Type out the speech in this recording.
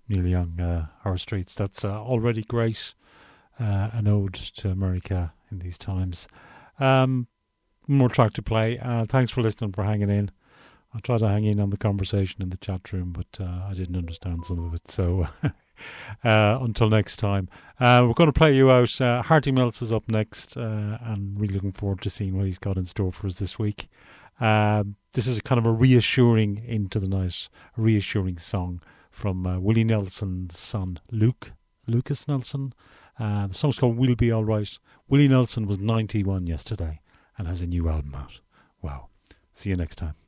Neil Young, Our Streets. That's already great. An ode to America in these times. More track to play. Thanks for listening, for hanging in. I tried to hang in on the conversation in the chat room, but I didn't understand some of it. So until next time, we're going to play you out. Harty Mills is up next, and really looking forward to seeing what he's got in store for us this week. This is a kind of a reassuring into the night, a reassuring song from Willie Nelson's son, Lucas Nelson. The song's called We'll Be Alright. Willie Nelson was 91 yesterday and has a new album out. Wow. See you next time.